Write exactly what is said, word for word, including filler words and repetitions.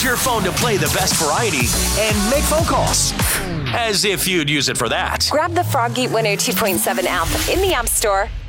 your phone to play the best variety and make phone calls. As if you'd use it for that. Grab the Froggy one oh two point seven app in the App Store